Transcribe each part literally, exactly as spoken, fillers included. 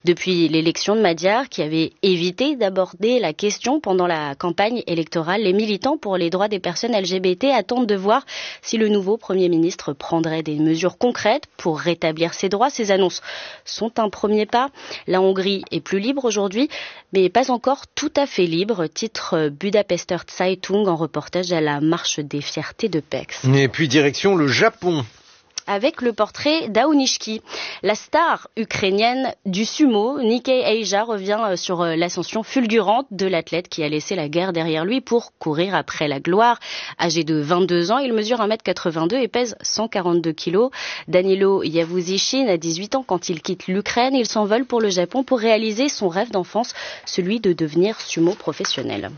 Depuis l'élection de Madjar, qui avait évité d'aborder la question pendant la campagne électorale, les militants pour les droits des personnes L G B T attendent de voir si le nouveau Premier ministre prendrait des mesures concrètes pour rétablir ces droits. Ces annonces sont un premier pas. La Hongrie est plus libre aujourd'hui, mais pas encore tout à fait libre. Titre Budapester Zeitung en reportage à la Marche des Fiertés de Pécs. Et puis direction le Japon. Avec le portrait d'Aounishki. La star ukrainienne du sumo, Nikkei Asia, revient sur l'ascension fulgurante de l'athlète qui a laissé la guerre derrière lui pour courir après la gloire. Âgé de vingt-deux ans, il mesure un mètre quatre-vingt-deux et pèse cent quarante-deux kilos. Danilo Yavuzishin a dix-huit ans quand il quitte l'Ukraine. Il s'envole pour le Japon pour réaliser son rêve d'enfance, celui de devenir sumo professionnel.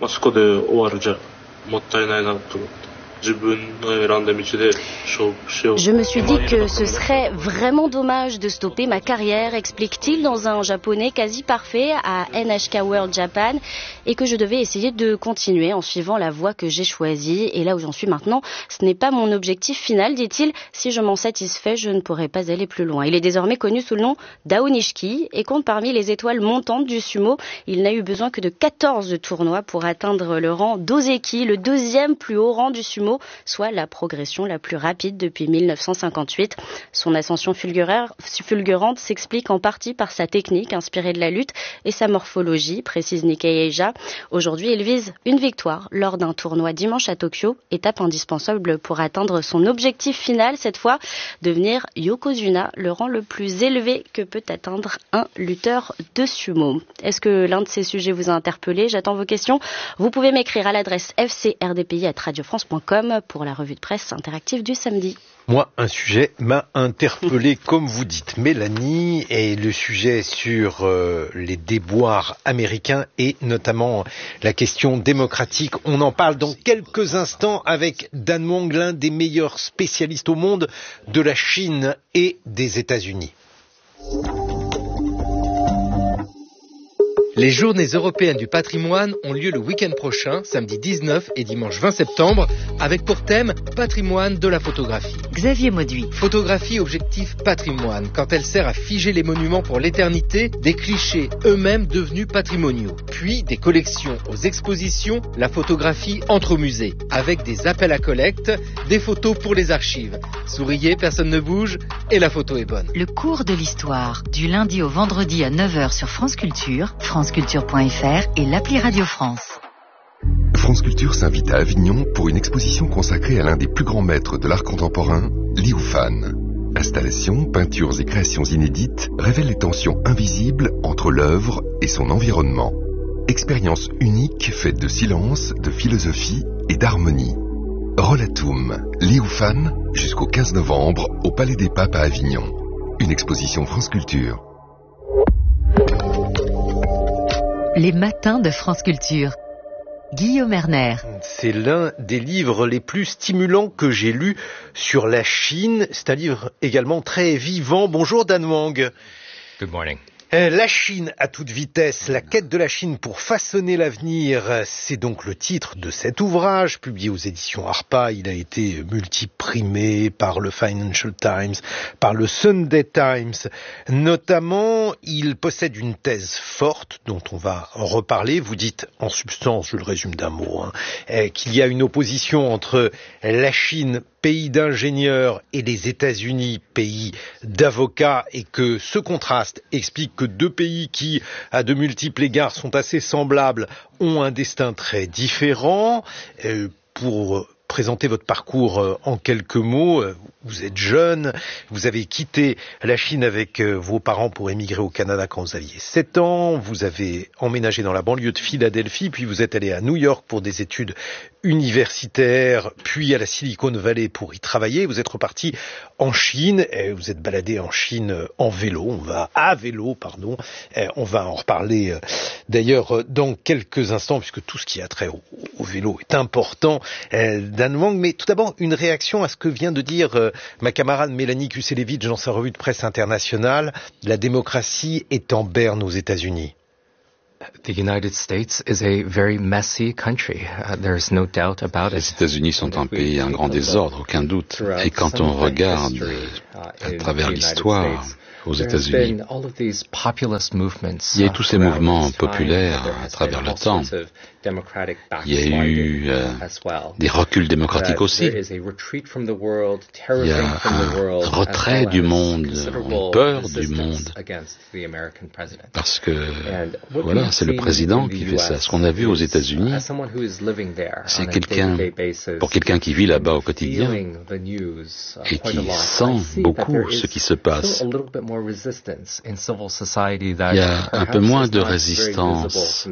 Je me suis dit que ce serait vraiment dommage de stopper ma carrière, explique-t-il dans un japonais quasi parfait à N H K World Japan, et que je devais essayer de continuer en suivant la voie que j'ai choisie. Et là où j'en suis maintenant, ce n'est pas mon objectif final, dit-il. Si je m'en satisfais, je ne pourrais pas aller plus loin. Il est désormais connu sous le nom d'Aounishki et compte parmi les étoiles montantes du sumo. Il n'a eu besoin que de quatorze tournois pour atteindre le rang d'Ozeki, le deuxième plus haut rang du sumo, soit la progression la plus rapide depuis mille neuf cent cinquante-huit. Son ascension fulgurante s'explique en partie par sa technique inspirée de la lutte et sa morphologie, précise Nikkei Asia. Aujourd'hui, il vise une victoire lors d'un tournoi dimanche à Tokyo, étape indispensable pour atteindre son objectif final, cette fois devenir yokozuna, le rang le plus élevé que peut atteindre un lutteur de sumo. Est-ce que l'un de ces sujets vous a interpellé? J'attends vos questions. Vous pouvez m'écrire à l'adresse f c r d p i arobase radio france point com pour la revue de presse interactive du samedi. Moi, un sujet m'a interpellé, comme vous dites, Mélanie, et le sujet sur euh, les déboires américains et notamment la question démocratique. On en parle dans quelques instants avec Dan Wang, l'un des meilleurs spécialistes au monde de la Chine et des États-Unis. Les Journées européennes du patrimoine ont lieu le week-end prochain, samedi dix-neuf et dimanche vingt septembre, avec pour thème patrimoine de la photographie. Xavier Mauduit. Photographie objectif patrimoine, quand elle sert à figer les monuments pour l'éternité, des clichés eux-mêmes devenus patrimoniaux. Puis des collections aux expositions, la photographie entre au musée, avec des appels à collecte, des photos pour les archives. Souriez, personne ne bouge et la photo est bonne. Le cours de l'histoire, du lundi au vendredi à neuf heures sur France Culture, france culture point f r et l'appli Radio France. France Culture s'invite à Avignon pour une exposition consacrée à l'un des plus grands maîtres de l'art contemporain, Liu Fan. Installations, peintures et créations inédites révèlent les tensions invisibles entre l'œuvre et son environnement. Expérience unique faite de silence, de philosophie et d'harmonie. Rollatum, Liu Fan, jusqu'au quinze novembre au Palais des Papes à Avignon. Une exposition France Culture. Les matins de France Culture. Guillaume Erner. C'est l'un des livres les plus stimulants que j'ai lus sur la Chine. C'est un livre également très vivant. Bonjour Dan Wang. Good morning. La Chine à toute vitesse, la quête de la Chine pour façonner l'avenir, c'est donc le titre de cet ouvrage, publié aux éditions Harpa. Il a été multiprimé par le Financial Times, par le Sunday Times. Notamment, il possède une thèse forte dont on va reparler. Vous dites, en substance, je le résume d'un mot, hein, qu'il y a une opposition entre la Chine, pays d'ingénieurs, et les États-Unis, pays d'avocats, et que ce contraste explique que deux pays qui, à de multiples égards, sont assez semblables, ont un destin très différent. Euh, pour présenter votre parcours en quelques mots, vous êtes jeune, vous avez quitté la Chine avec vos parents pour émigrer au Canada quand vous aviez sept ans, vous avez emménagé dans la banlieue de Philadelphie, puis vous êtes allé à New York pour des études universitaires, puis à la Silicon Valley pour y travailler. Vous êtes reparti en Chine, et vous êtes baladé en Chine en vélo, on va à vélo, pardon, et on va en reparler d'ailleurs dans quelques instants, puisque tout ce qui a trait au, au vélo est important. Dan Wang, mais tout d'abord une réaction à ce que vient de dire euh, ma camarade Mélanie Kuselevitch dans sa revue de presse internationale. La démocratie est en berne aux États-Unis. The United States is a very messy country. Uh, there's no doubt about it. Les États-Unis sont un pays en grand désordre, aucun doute. Et quand on regarde à travers l'histoire, aux États-Unis. Il y a eu tous ces mouvements populaires à travers le temps. Il y a eu euh, des reculs démocratiques aussi. Il y a un retrait du monde, une peur du monde. Parce que, voilà, c'est le président qui fait ça. Ce qu'on a vu aux États-Unis, c'est quelqu'un, pour quelqu'un qui vit là-bas au quotidien et qui sent beaucoup ce qui se passe, il y a un peu moins de résistance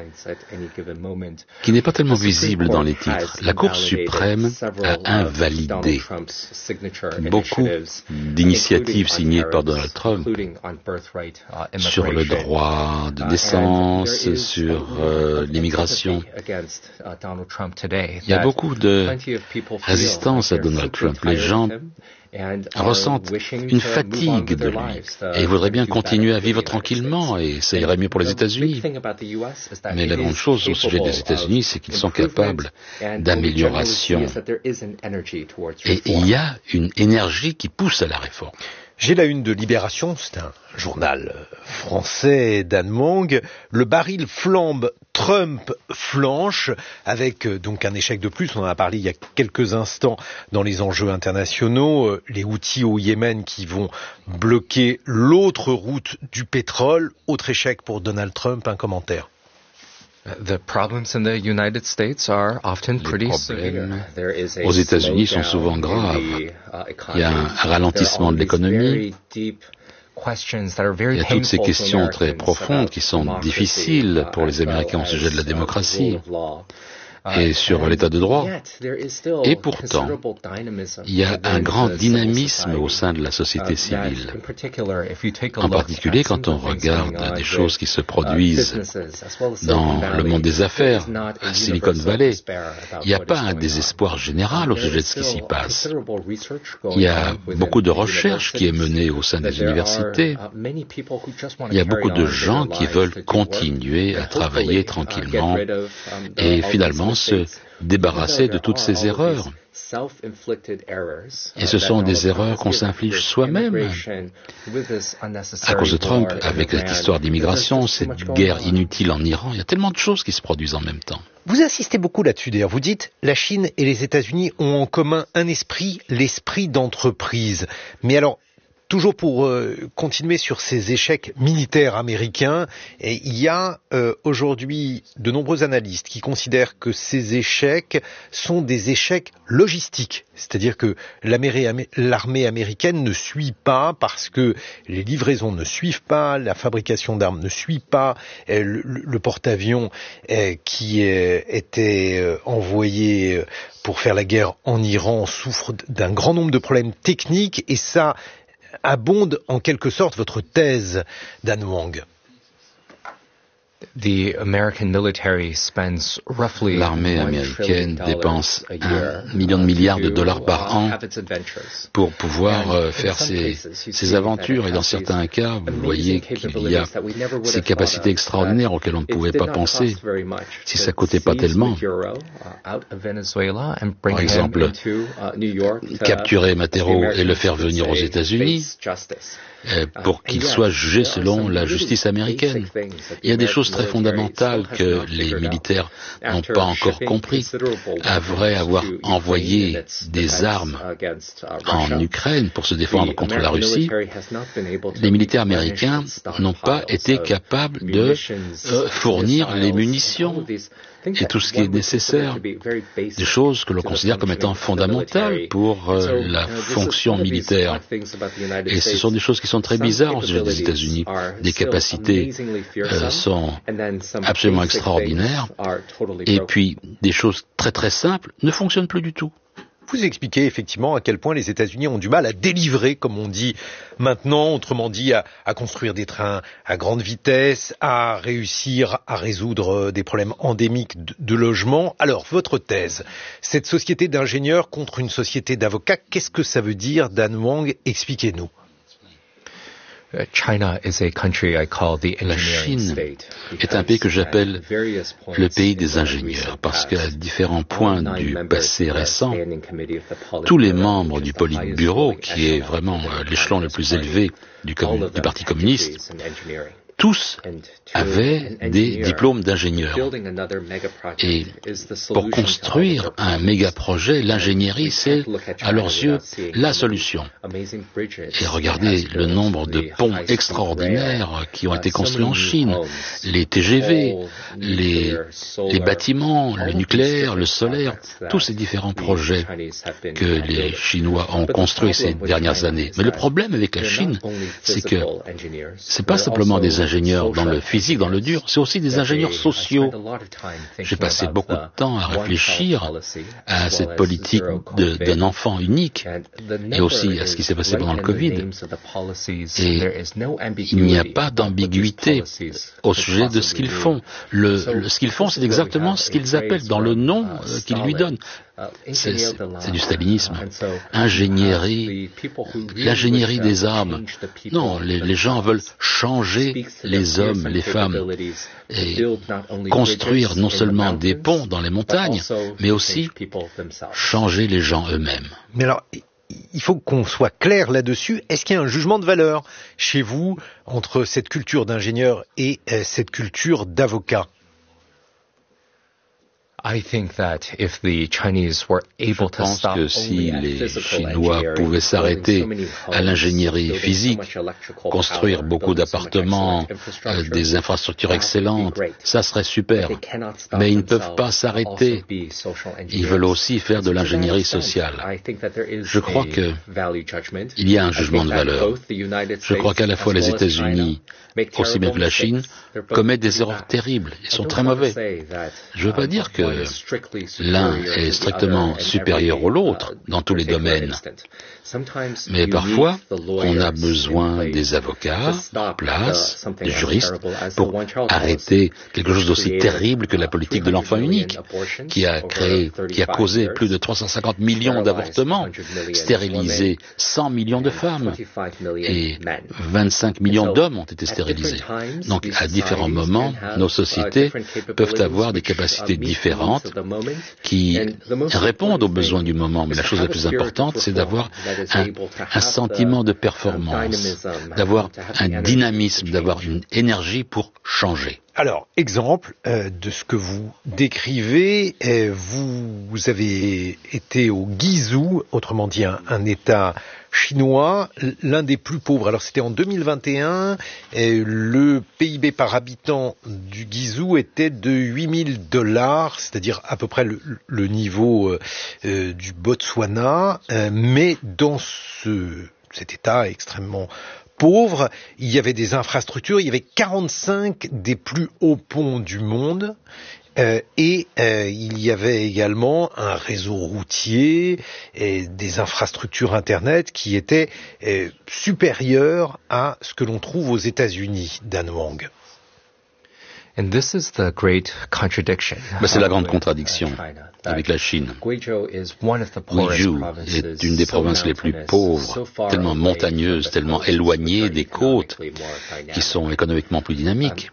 qui n'est pas tellement visible dans les titres. La Cour suprême a invalidé beaucoup d'initiatives signées par Donald Trump sur le droit de naissance, sur euh, l'immigration. Il y a beaucoup de résistance à Donald Trump. Les gens ressentent une fatigue de lui et ils voudraient bien continuer à vivre tranquillement et ça irait mieux pour les États-Unis. Mais la grande chose au sujet des États-Unis, c'est qu'ils sont capables d'amélioration et il y a une énergie qui pousse à la réforme. J'ai la une de Libération, c'est un journal français d'Anne Mang. Le baril flambe, Trump flanche, avec donc un échec de plus. On en a parlé il y a quelques instants dans les enjeux internationaux. Les Houthis au Yémen qui vont bloquer l'autre route du pétrole. Autre échec pour Donald Trump, un commentaire. The problems in the United States are often pretty severe. Aux États-Unis sont souvent graves. Il y a un ralentissement de l'économie. Il y a toutes ces questions très profondes qui sont difficiles pour les Américains au sujet de la démocratie et sur l'état de droit. Et pourtant, il y a un grand dynamisme au sein de la société civile. En particulier quand on regarde des choses qui se produisent dans le monde des affaires, à Silicon Valley, il n'y a pas un désespoir général au sujet de ce qui s'y passe. Il y a beaucoup de recherche qui est menée au sein des universités. Il y a beaucoup de gens qui veulent continuer à travailler tranquillement et finalement se débarrasser de toutes ces erreurs. Et ce sont des erreurs qu'on s'inflige soi-même. À cause de Trump, avec cette histoire d'immigration, cette guerre inutile en Iran, il y a tellement de choses qui se produisent en même temps. Vous insistez beaucoup là-dessus d'ailleurs. Vous dites, la Chine et les États-Unis ont en commun un esprit, l'esprit d'entreprise. Mais alors, toujours pour euh, continuer sur ces échecs militaires américains, et il y a euh, aujourd'hui de nombreux analystes qui considèrent que ces échecs sont des échecs logistiques. C'est-à-dire que l'armée américaine ne suit pas parce que les livraisons ne suivent pas, la fabrication d'armes ne suit pas, euh, le, le porte-avions euh, qui euh, était euh, envoyé pour faire la guerre en Iran souffre d'un grand nombre de problèmes techniques et ça abonde en quelque sorte votre thèse, d'Anne Wang. L'armée américaine dépense un million de milliards de dollars par an pour pouvoir euh, faire ses, ses aventures. Et dans certains cas, vous voyez qu'il y a ces capacités extraordinaires auxquelles on ne pouvait pas penser si ça coûtait pas tellement. Par exemple, capturer Matero et le faire venir aux États-Unis pour qu'il soit jugé selon la justice américaine. Il y a des choses très fondamentales que les militaires n'ont pas encore compris. Après avoir envoyé des armes en Ukraine pour se défendre contre la Russie, les militaires américains n'ont pas été capables de euh, fournir les munitions et tout ce qui est nécessaire, des choses que l'on considère comme étant fondamentales pour euh, la fonction militaire. Et ce sont des choses qui sont très bizarres au sujet des États-Unis. Des capacités euh, sont absolument extraordinaires, et puis des choses très très simples ne fonctionnent plus du tout. Vous expliquez effectivement à quel point les États-Unis ont du mal à délivrer, comme on dit maintenant, autrement dit à, à construire des trains à grande vitesse, à réussir à résoudre des problèmes endémiques de, de logement. Alors, votre thèse, cette société d'ingénieurs contre une société d'avocats, qu'est-ce que ça veut dire, d'Anne Wang? Expliquez-nous. China is a country I call the La Chine est un pays que j'appelle le pays des ingénieurs parce qu'à différents points du passé récent, tous les membres du Politburo, qui est vraiment l'échelon le plus élevé du, com- du Parti communiste, tous avaient des diplômes d'ingénieurs. Et pour construire un méga projet, l'ingénierie, c'est, à leurs yeux, la solution. Et regardez le nombre de ponts extraordinaires qui ont été construits en Chine, les T G V, les, les bâtiments, le nucléaire, le solaire, tous ces différents projets que les Chinois ont construits ces dernières années. Mais le problème avec la Chine, c'est que c'est pas simplement des ingénieurs ingénieurs dans le physique, dans le dur, c'est aussi des ingénieurs sociaux. J'ai passé beaucoup de temps à réfléchir à cette politique de, d'un enfant unique et aussi à ce qui s'est passé pendant le Covid. Et il n'y a pas d'ambiguïté au sujet de ce qu'ils font. Le, le, ce qu'ils font, c'est exactement ce qu'ils appellent dans le nom euh, qu'ils lui donnent. C'est, c'est, c'est du stalinisme. Ingénierie, l'ingénierie des armes. Non, les, les gens veulent changer les hommes, les femmes, et construire non seulement des ponts dans les montagnes, mais aussi changer les gens eux-mêmes. Mais alors, il faut qu'on soit clair là-dessus. Est-ce qu'il y a un jugement de valeur chez vous entre cette culture d'ingénieur et euh, cette culture d'avocat? I think that if the Chinese were able to stop, je pense que si les Chinois pouvaient s'arrêter à l'ingénierie physique, construire beaucoup d'appartements, euh, des infrastructures excellentes, ça serait super. Mais ils ne peuvent pas s'arrêter. Ils veulent aussi faire de l'ingénierie sociale. Je crois que il y a un jugement de valeur. Je crois qu'à la fois les États-Unis, aussi bien que la Chine, commettent des erreurs terribles. Ils sont très mauvais. Je ne veux pas dire que l'un est strictement supérieur à l'autre dans tous les domaines. Mais parfois, on a besoin des avocats en place, des juristes, pour arrêter quelque chose d'aussi terrible que la politique de l'enfant unique, qui a créé, qui a causé plus de trois cent cinquante millions d'avortements, stérilisé cent millions de femmes, et vingt-cinq millions d'hommes ont été stérilisés. Donc, à différents moments, nos sociétés peuvent avoir des capacités différentes qui répondent aux besoins du moment. Mais la chose la plus importante, c'est d'avoir Un, un sentiment de performance, d'avoir un dynamisme, d'avoir une énergie pour changer. Alors, exemple euh, de ce que vous décrivez, euh, vous, vous avez été au Guizhou, autrement dit un, un État chinois, l'un des plus pauvres. Alors c'était en deux mille vingt et un, et le P I B par habitant du Guizhou était de huit mille dollars, c'est-à-dire à peu près le, le niveau euh, du Botswana, euh, mais dans ce, cet État extrêmement pauvre, il y avait des infrastructures, il y avait quarante-cinq des plus hauts ponts du monde. Euh, et euh, il y avait également un réseau routier et des infrastructures Internet qui étaient euh, supérieures à ce que l'on trouve aux États-Unis, Dan Wang. And this is the great contradiction. Ben, c'est la grande contradiction avec la Chine. Guizhou est une des provinces les plus pauvres, tellement montagneuse, tellement éloignée des côtes, qui sont économiquement plus dynamiques.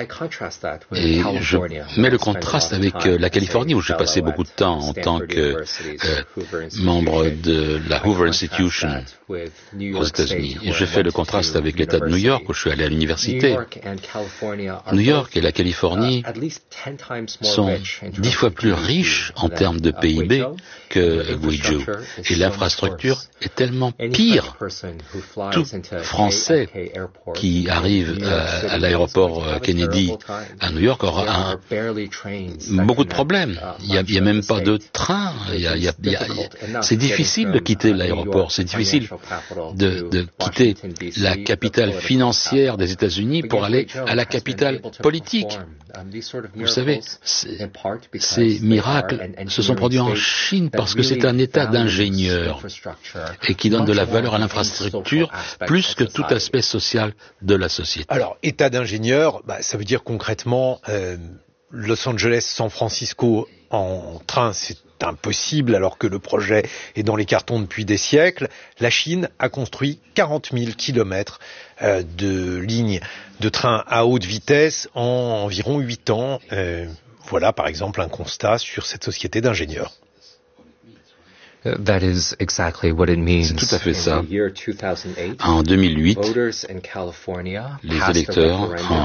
Et je mets le contraste avec la Californie, où j'ai passé beaucoup de temps en tant que euh, membre de la Hoover Institution aux États-Unis. Et je fais le contraste avec l'État de New York, où je suis allé à l'université. New York et la Californie sont dix fois plus riches en termes de P I B que Guizhou. Et l'infrastructure est tellement pire. Tout Français qui arrive à, à l'aéroport Kennedy à New York aura un, beaucoup de problèmes. Il n'y a, a même pas de train. Il y a, il y a, il y a, c'est difficile de quitter l'aéroport. C'est difficile de, de quitter la capitale financière des États-Unis pour aller à la capitale politique. Vous savez, ces, ces miracles se sont produits en Chine parce que c'est un État d'ingénieurs et qui donne de la valeur à l'infrastructure plus que tout aspect social de la société. Alors, État d'ingénieurs, bah, ça veut dire concrètement euh, Los Angeles, San Francisco en train, c'est impossible alors que le projet est dans les cartons depuis des siècles. La Chine a construit quarante mille kilomètres euh, de lignes de train à haute vitesse en environ huit ans. Euh, voilà par exemple un constat sur cette société d'ingénieurs. That is exactly what it means. C'est tout à fait ça. En deux mille huit, les électeurs